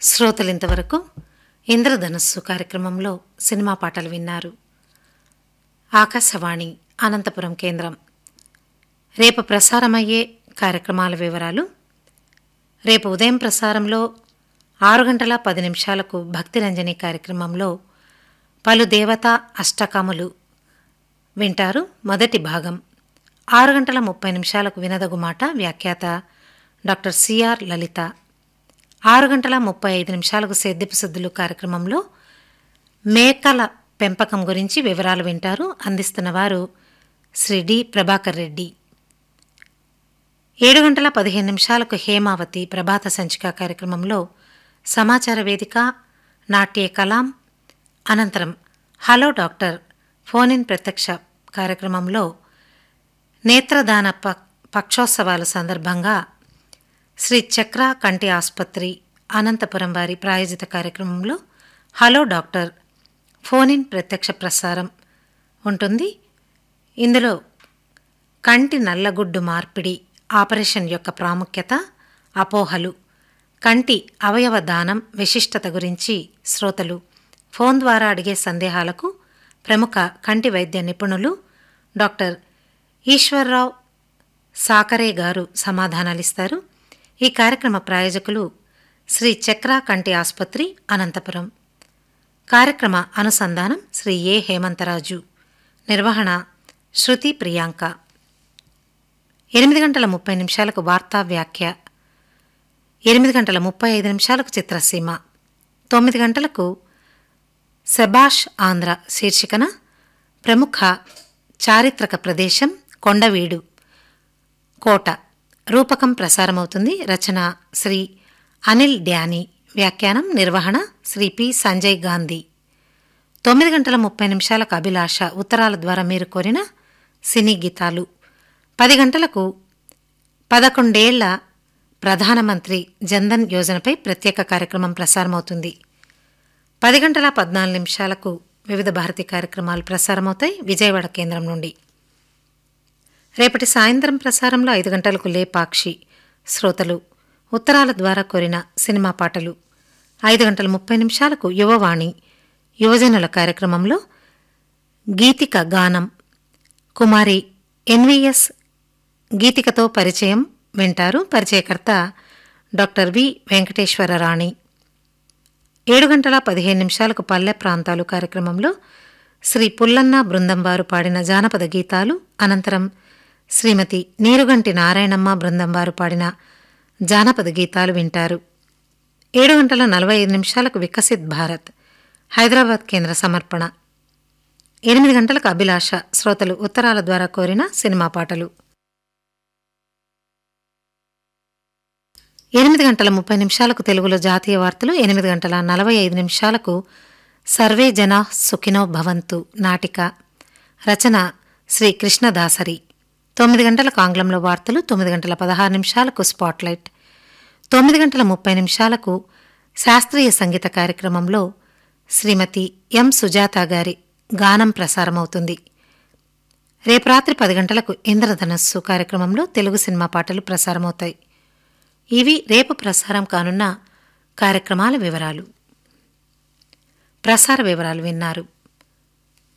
శ్రోతలింతవరకు ఇంద్రధనుస్సు కార్యక్రమంలో సినిమా పాటలు విన్నారు. ఆకాశవాణి అనంతపురం కేంద్రం. రేపు ప్రసారమయ్యే కార్యక్రమాల వివరాలు. రేపు ఉదయం ప్రసారంలో 6:10 భక్తిరంజని కార్యక్రమంలో పలు దేవతా అష్టకములు వింటారు. మొదటి భాగం. 6:30 వినదగు మాట. వ్యాఖ్యాత డాక్టర్ సిఆర్ లలిత. 6:35 సేద్యపు సుద్దులు కార్యక్రమంలో మేకల పెంపకం గురించి వివరాలు వింటారు. అందిస్తున్నవారు శ్రీ డి ప్రభాకర్ రెడ్డి. 7:15 హేమావతి ప్రభాత సంచిక కార్యక్రమంలో సమాచార వేదిక, నాట్య కలాం, అనంతరం హలో డాక్టర్ ఫోన్ ఇన్ ప్రత్యక్ష కార్యక్రమంలో నేత్రదాన పక్షోత్సవాల సందర్భంగా శ్రీ చక్ర కంటి ఆసుపత్రి అనంతపురం వారి ప్రాయోజిత కార్యక్రమంలో హలో డాక్టర్ ఫోన్ ఇన్ ప్రత్యక్ష ప్రసారం ఉంటుంది. ఇందులో కంటి నల్లగుడ్డు మార్పిడి ఆపరేషన్ యొక్క ప్రాముఖ్యత, అపోహలు, కంటి అవయవ దానం విశిష్టత గురించి శ్రోతలు ఫోన్ ద్వారా అడిగే సందేహాలకు ప్రముఖ కంటి వైద్య నిపుణులు డాక్టర్ ఈశ్వర్రావు సాకరే గారు సమాధానాలిస్తారు. ఈ కార్యక్రమ ప్రాయోజకులు శ్రీ చక్ర కంటి ఆసుపత్రి అనంతపురం. కార్యక్రమ అనుసంధానం శ్రీ ఏ హేమంతరాజు. నిర్వహణ శృతి ప్రియాంక. 8:30 వార్తా వ్యాఖ్య. 8:35 చిత్రసీమ. 9 గంటలకు శబాష్ ఆంధ్ర శీర్షికన ప్రముఖ చారిత్రక ప్రదేశం కొండవీడు కోట రూపకం ప్రసారమవుతుంది. రచన శ్రీ అనిల్ డ్యానీ. వ్యాఖ్యానం నిర్వహణ శ్రీ పి సంజయ్ గాంధీ. 9:30 అభిలాష ఉత్తరాల ద్వారా మీరు కోరిన సినీ గీతాలు. 10 గంటలకు 11 ఏళ్ల ప్రధానమంత్రి జన్ధన్ యోజనపై ప్రత్యేక కార్యక్రమం ప్రసారమవుతుంది. 10:14 వివిధ భారతీ కార్యక్రమాలు ప్రసారమవుతాయి విజయవాడ కేంద్రం నుండి. రేపటి సాయంత్రం ప్రసారంలో 5 గంటలకు లేపాక్షి శ్రోతలు ఉత్తరాల ద్వారా కోరిన సినిమా పాటలు. 5:30 యువవాణి యువజనుల కార్యక్రమంలో గీతిక గానం కుమారి ఎన్వీఎస్ గీతికతో పరిచయం వింటారు. పరిచయకర్త డాక్టర్ వి వెంకటేశ్వరరాణి. 7:15 పల్లె ప్రాంతాలు కార్యక్రమంలో శ్రీ పుల్లన్న బృందం వారు పాడిన జానపద గీతాలు. అనంతరం శ్రీమతి నీరుగంటి నారాయణమ్మ బృందం వారు పాడిన జానపద గీతాలు వింటారు. 7:45 వికసిత్ భారత్ హైదరాబాద్ కేంద్ర సమర్పణ. 8 గంటలకు అభిలాష శ్రోతలు ఉత్తరాల ద్వారా కోరిన సినిమా పాటలు. 8:30 తెలుగులో జాతీయ వార్తలు. 8:45 సర్వే జనా సుఖినో భవంతు నాటిక. రచన శ్రీ కృష్ణదాసరి. 9 గంటలకు ఆంగ్లంలో వార్తలు. 9:16 స్పాట్లైట్. 9:30 శాస్త్రీయ సంగీత కార్యక్రమంలో శ్రీమతి ఎం సుజాత గారి గానం ప్రసారమవుతుంది. రేపు రాత్రి 10 గంటలకు ఇంద్రధనస్సు కార్యక్రమంలో తెలుగు సినిమా పాటలు ప్రసారమవుతాయి. ఇవి రేపు ప్రసారం కానున్న కార్యక్రమాల వివరాలు. ప్రసార వివరాలు విన్నారు.